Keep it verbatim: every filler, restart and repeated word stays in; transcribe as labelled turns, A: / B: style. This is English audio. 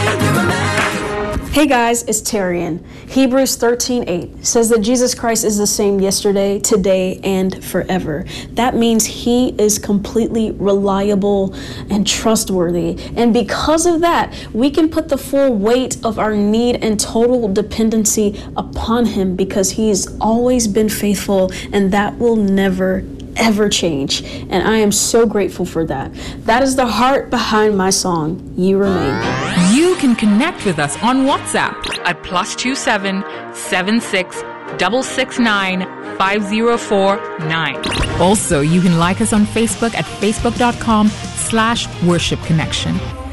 A: Hey guys, it's Terrian. Hebrews thirteen eight says that Jesus Christ is the same yesterday, today, and forever. That means he is completely reliable and trustworthy. And because of that, we can put the full weight of our need and total dependency upon him because he's always been faithful, and that will never ever change. And I am so grateful for that. That is the heart behind my song, You Remain.
B: You can connect with us on WhatsApp at plus two seven seven six six six nine five zero four nine. Also, you can like us on Facebook at facebook dot com slash worship connection.